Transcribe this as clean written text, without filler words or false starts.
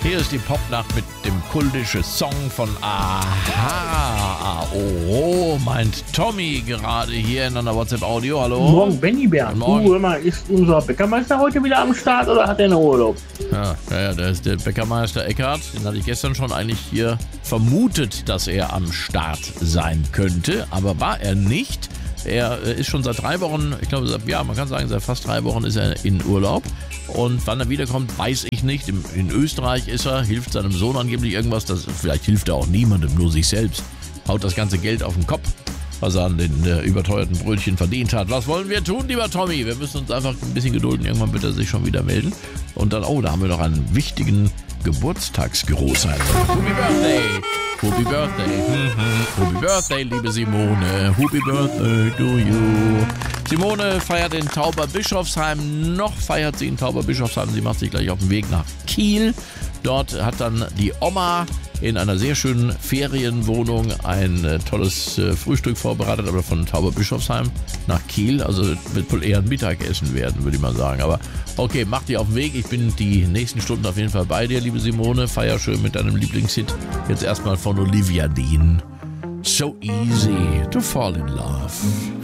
Hier ist die Popnacht mit dem kultischen Song von Aha. Oh, meint Tommy gerade hier in einer WhatsApp-Audio. Hallo? Morgen, Benny Bär. Morgen. Du, hör mal, ist unser Bäckermeister heute wieder am Start oder hat er noch Urlaub? Ja, da ist der Bäckermeister Eckhart. Den hatte ich gestern schon eigentlich hier vermutet, dass er am Start sein könnte. Aber war er nicht. Er ist schon seit 3 Wochen, ich glaube, man kann sagen, seit fast 3 Wochen ist er in Urlaub. Und wann er wiederkommt, weiß ich nicht. In Österreich ist er, hilft seinem Sohn angeblich irgendwas. Vielleicht hilft er auch niemandem, nur sich selbst. Haut das ganze Geld auf den Kopf, was er an den überteuerten Brötchen verdient hat. Was wollen wir tun, lieber Tommy? Wir müssen uns einfach ein bisschen gedulden. Irgendwann wird er sich schon wieder melden. Und dann, da haben wir noch einen wichtigen Geburtstagsgruß. Happy Birthday! Happy Birthday! Happy Birthday, liebe Simone! Happy Birthday to you! Simone feiert in Tauberbischofsheim. Noch feiert sie in Tauberbischofsheim. Sie macht sich gleich auf den Weg nach Kiel. Dort hat dann die Oma in einer sehr schönen Ferienwohnung ein tolles Frühstück vorbereitet, aber von Tauberbischofsheim nach Kiel. Also wird wohl eher ein Mittagessen werden, würde ich mal sagen. Aber okay, mach dich auf den Weg. Ich bin die nächsten Stunden auf jeden Fall bei dir, liebe Simone. Feier schön mit deinem Lieblingshit. Jetzt erstmal von Olivia Dean. So easy to fall in love.